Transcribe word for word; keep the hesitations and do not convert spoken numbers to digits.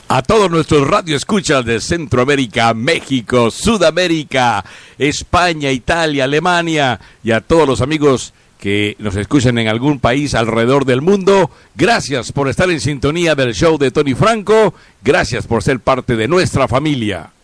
A todos nuestros radioescuchas de Centroamérica, México, Sudamérica, España, Italia, Alemania y a todos los amigos que nos escuchan en algún país alrededor del mundo, gracias por estar en sintonía del show de Tony Franco, gracias por ser parte de nuestra familia.